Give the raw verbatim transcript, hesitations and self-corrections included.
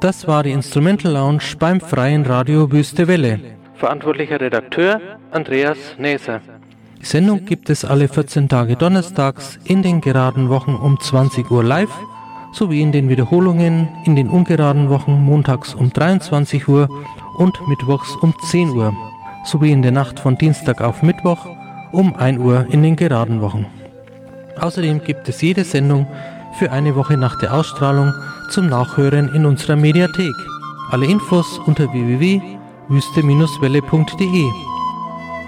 Das war die Instrumental Lounge beim Freien Radio Wüste Welle. Verantwortlicher Redakteur Andreas Näser. Die Sendung gibt es alle vierzehn Tage donnerstags in den geraden Wochen um zwanzig Uhr live, sowie in den Wiederholungen in den ungeraden Wochen montags um dreiundzwanzig Uhr und mittwochs um zehn Uhr, sowie in der Nacht von Dienstag auf Mittwoch um ein Uhr in den geraden Wochen. Außerdem gibt es jede Sendung für eine Woche nach der Ausstrahlung zum Nachhören in unserer Mediathek. Alle Infos unter w w w punkt wüste Bindestrich welle punkt de.